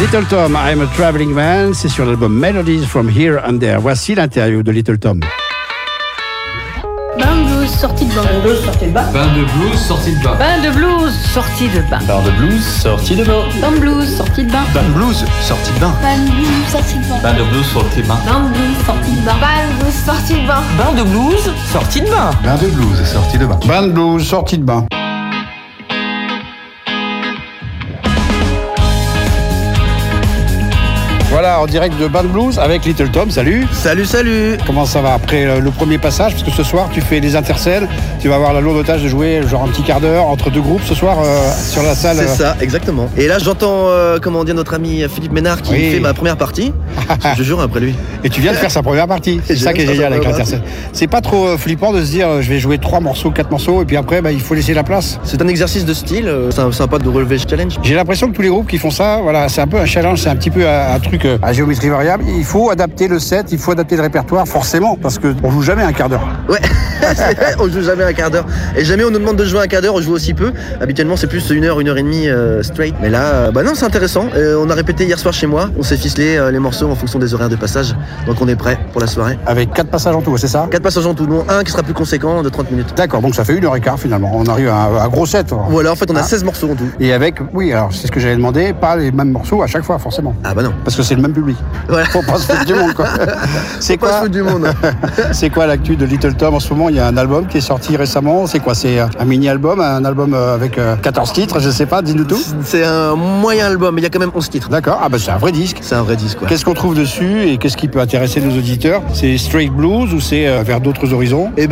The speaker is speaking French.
Little Tom, I'm a Traveling Man, c'est sur l'album Melodies from Here and There. Voici l'interview de Little Tom. Bain de blues, sortie de bain. Bain de blues, sortie de bain. Bain de blues, sortie de bain. Bain de blues, sortie de bain. Bain de blues, sortie de bain. Bain de blues, sortie de bain. Bain de blues, sortie de bain. Bain de blues, sortie de bain. Bain de blues, sortie de bain. Bain de blues, sortie de bain. Bain de blues, sortie de bain. Bain de blues, sortie de bain. Bain de blues, sortie de bain. Bain de blues, sortie de bain. Voilà, en direct de Bain de Blues avec Little Tom. Salut. Salut. Comment ça va après le premier passage? Parce que ce soir, tu fais les intercelles. Tu vas avoir la lourde tâche de jouer genre un petit quart d'heure entre deux groupes ce soir sur la salle. C'est ça, exactement. Et là, j'entends, notre ami Philippe Ménard qui fait ma première partie. Je jure après lui. Et tu viens de faire sa première partie. C'est ça qui est génial avec l'intercelle. C'est pas trop flippant de se dire je vais jouer 3 morceaux, 4 morceaux et puis après il faut laisser la place. C'est un exercice de style, c'est sympa de relever ce challenge. J'ai l'impression que tous les groupes qui font ça, voilà, c'est un peu un challenge, c'est un petit peu un truc à géométrie variable. Il faut adapter le set, il faut adapter le répertoire, forcément, parce qu'on joue jamais un quart d'heure. Ouais, c'est vrai, on joue jamais un quart d'heure. Et jamais on nous demande de jouer un quart d'heure, on joue aussi peu. Habituellement, c'est plus 1 heure, 1 heure et demie straight. Mais là, non, c'est intéressant. On a répété hier soir chez moi, on s'est ficelé les morceaux en fonction des horaires de passage. Donc on est prêt pour la soirée. Avec 4 passages en tout, c'est ça? 4 passages en tout, dont un qui sera plus conséquent de 30 minutes. D'accord, donc ça fait 1h15 finalement. On arrive à un gros set. Voilà, en fait, on a 16 morceaux en tout. Et avec, oui, alors c'est ce que j'avais demandé, pas les mêmes morceaux à chaque fois, forcément. Ah bah non. Parce que c'est le même public. Voilà. Faut pas se foutre du monde, quoi. C'est Pas se foutre du monde. C'est quoi l'actu de Little Tom en ce moment? Il y a un album qui est sorti récemment. C'est quoi? C'est un mini-album, un album avec 14 titres, je sais pas, dis-nous tout. C'est un moyen album, mais il y a quand même 11 titres. D'accord, ah bah c'est un vrai disque. C'est un vrai disque, quoi. Qu'est-ce qu'on trouve dessus et qu'est-ce qui peut intéresser nos auditeurs? C'est straight blues ou c'est vers d'autres horizons?